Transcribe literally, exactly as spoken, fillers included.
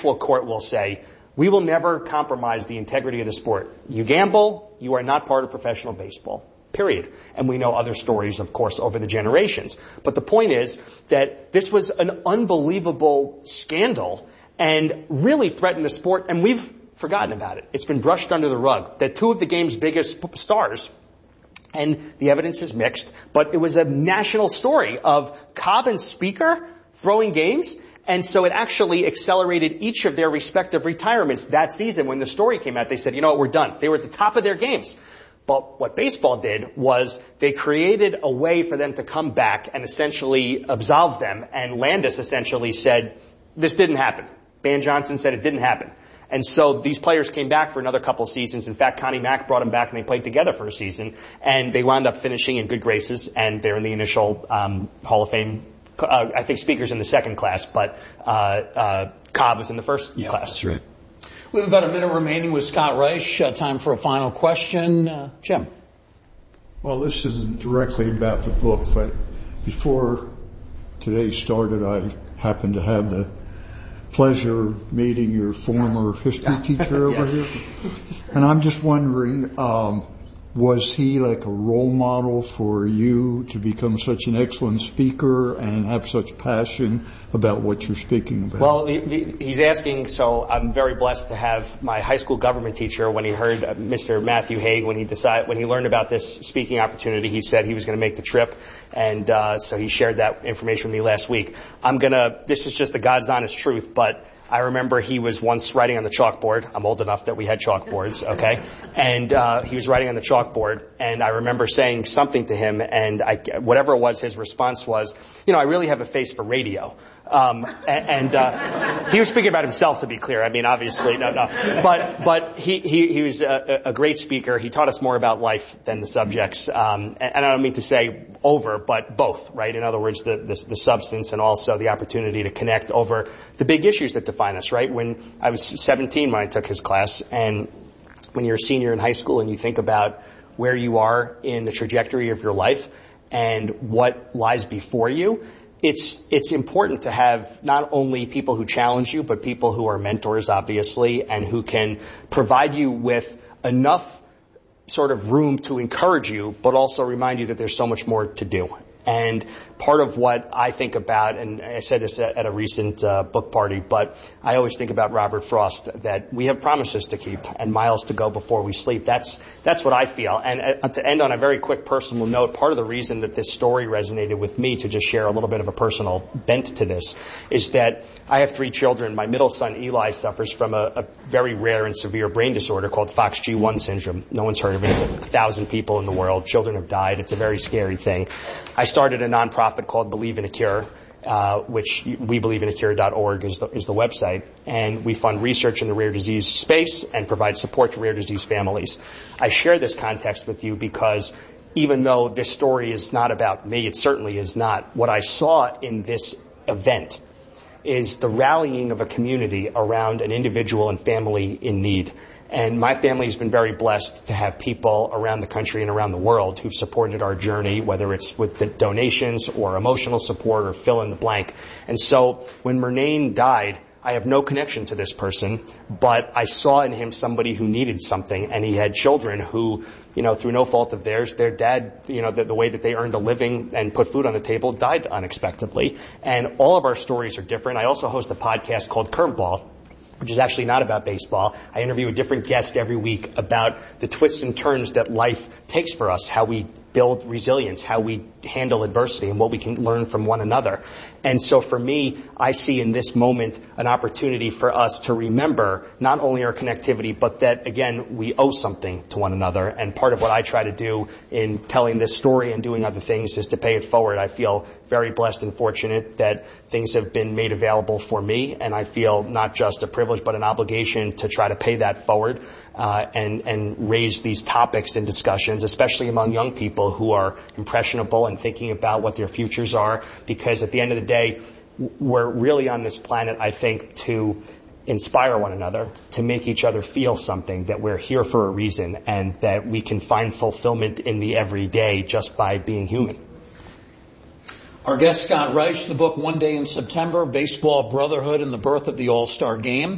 court will say, we will never compromise the integrity of the sport. You gamble, you are not part of professional baseball. Period. And we know other stories, of course, over the generations. But the point is that this was an unbelievable scandal and really threatened the sport, and we've forgotten about it. It's been brushed under the rug. That two of the game's biggest stars, and the evidence is mixed, but it was a national story of Cobb and Speaker throwing games, and so it actually accelerated each of their respective retirements that season. When the story came out, they said, you know what, we're done. They were at the top of their games. But what baseball did was they created a way for them to come back and essentially absolve them, and Landis essentially said, this didn't happen. Ban Johnson said it didn't happen. And so these players came back for another couple of seasons. In fact, Connie Mack brought them back and they played together for a season. And they wound up finishing in good graces, and they're in the initial um, Hall of Fame. Uh, I think Speaker's in the second class, but uh, uh, Cobb was in the first yeah, class. That's right. We have about a minute remaining with Scott Reich. Uh, time for a final question. Uh, Jim. Well, this isn't directly about the book, but before today started, I happened to have the pleasure of meeting your former history teacher over yes. here. And I'm just wondering, um, was he like a role model for you to become such an excellent speaker and have such passion about what you're speaking about? Well, he, he's asking, so I'm very blessed to have my high school government teacher. When he heard uh, Mister Matthew Haig, when he decided, when he learned about this speaking opportunity, he said he was going to make the trip, and uh, so he shared that information with me last week. I'm gonna. This is just the God's honest truth, but I remember he was once writing on the chalkboard. I'm old enough that we had chalkboards, okay? And uh, he was writing on the chalkboard, and I remember saying something to him, and I, whatever it was, his response was, you know, I really have a face for radio. Um, and uh, he was speaking about himself, to be clear. I mean, obviously, no, no. But but he he, he was a, a great speaker. He taught us more about life than the subjects. Um, and, and I don't mean to say over, but both, right? In other words, the, the the substance and also the opportunity to connect over the big issues that define us, right? When I was seventeen when I took his class, and when you're a senior in high school and you think about where you are in the trajectory of your life and what lies before you, It's it's important to have not only people who challenge you, but people who are mentors, obviously, and who can provide you with enough sort of room to encourage you, but also remind you that there's so much more to do. And part of what I think about, and I said this at a recent uh, book party, but I always think about Robert Frost, that we have promises to keep and miles to go before we sleep. That's that's what I feel. And uh, to end on a very quick personal note, part of the reason that this story resonated with me, to just share a little bit of a personal bent to this, is that I have three children. My middle son, Eli, suffers from a, a very rare and severe brain disorder called Fox G one syndrome. No one's heard of it. It's a thousand people in the world. Children have died. It's a very scary thing. I started a nonprofit called Believe in a Cure, uh, which we believe in a cure dot org is the, is the website, and we fund research in the rare disease space and provide support to rare disease families. I share this context with you because even though this story is not about me, it certainly is not. What I saw in this event is the rallying of a community around an individual and family in need. And my family has been very blessed to have people around the country and around the world who've supported our journey, whether it's with the donations or emotional support or fill in the blank. And so when Murnane died, I have no connection to this person, but I saw in him somebody who needed something, and he had children who, you know, through no fault of theirs, their dad, you know, the, the way that they earned a living and put food on the table died unexpectedly. And all of our stories are different. I also host a podcast called Curveball, which is actually not about baseball. I interview a different guest every week about the twists and turns that life takes for us, how we build resilience, how we handle adversity, and what we can learn from one another. And so for me, I see in this moment an opportunity for us to remember not only our connectivity, but that, again, we owe something to one another. And part of what I try to do in telling this story and doing other things is to pay it forward. I feel very blessed and fortunate that things have been made available for me, and I feel not just a privilege, but an obligation to try to pay that forward uh, and, and raise these topics in discussions, especially among young people who are impressionable and thinking about what their futures are, because at the end of the day, we're really on this planet, I think, to inspire one another, to make each other feel something, that we're here for a reason, and that we can find fulfillment in the everyday just by being human. Our guest, Scott Reich, the book One Day in September, Baseball, Brotherhood, and the Birth of the All-Star Game.